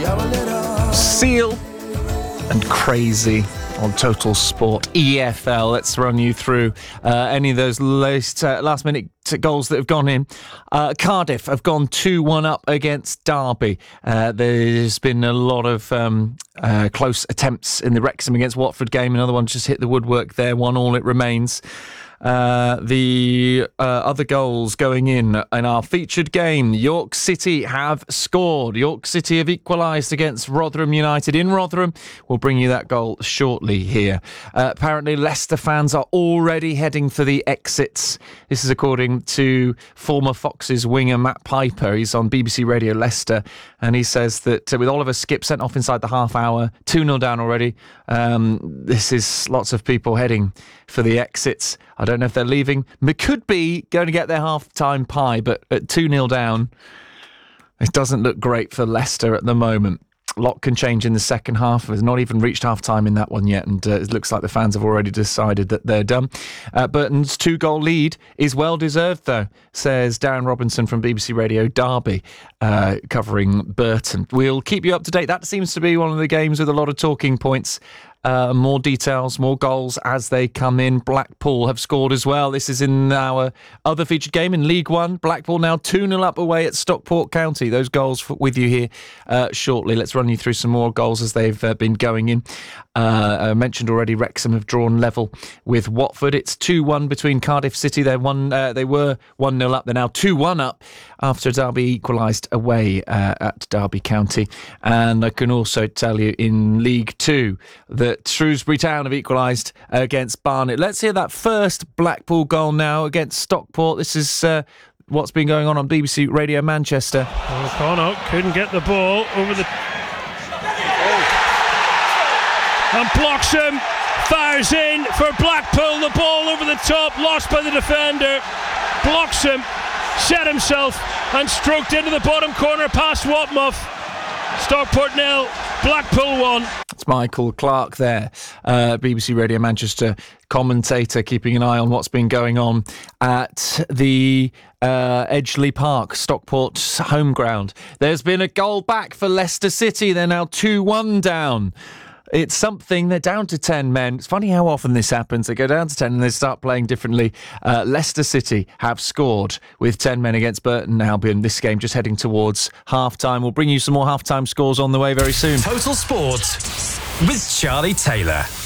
Seal and Crazy on Total Sport EFL. Let's run you through any of those last-minute goals that have gone in. Cardiff have gone 2-1 up against Derby. There's been a lot of close attempts in the Wrexham against Watford game. Another one just hit the woodwork there. 1-1 it remains. The other goals going in our featured game, York City have scored. York City have equalised against Rotherham United in Rotherham. We'll bring you that goal shortly here. Apparently Leicester fans are already heading for the exits. This is according to former Foxes winger Matt Piper. He's on BBC Radio Leicester, and he says that with Oliver Skipp sent off inside the half hour, 2-0 down already, this is lots of people heading for the exits. I don't know if they're leaving. It could be going to get their half-time pie, but at 2-0 down, it doesn't look great for Leicester at the moment. A lot can change in the second half. We've not even reached half-time in that one yet, and it looks like the fans have already decided that they're done. Burton's 2-goal lead is well-deserved, though, says Darren Robinson from BBC Radio Derby, covering Burton. We'll keep you up to date. That seems to be one of the games with a lot of talking points. More details, more goals as they come in. Blackpool have scored as well. This is in our other featured game in League One. Blackpool now 2-0 up away at Stockport County. Those goals with you here shortly. Let's run you through some more goals as they've been going in. I mentioned already Wrexham have drawn level with Watford. It's 2-1 between Cardiff City. They were 1-0 up. They're now 2-1 up after Derby equalised away at Derby County. And I can also tell you in League Two that Shrewsbury Town have equalised against Barnet. Let's hear that first Blackpool goal now against Stockport. This is what's been going on BBC Radio Manchester. O'Connell couldn't get the ball over the... and blocks him. Fires in for Blackpool. The ball over the top, lost by the defender. Blocks him, set himself and stroked into the bottom corner past Watmuff. Stockport 0, Blackpool 1. It's Michael Clark there, BBC Radio Manchester commentator, keeping an eye on what's been going on at the Edgeley Park, Stockport's home ground. There's been a goal back for Leicester City. They're now 2-1 down. It's something, they're down to 10 men. It's funny how often this happens. They go down to 10 and they start playing differently. Leicester City have scored with 10 men against Burton Albion. This game just heading towards half-time. We'll bring you some more half-time scores on the way very soon. Total Sport with Charlie Taylor.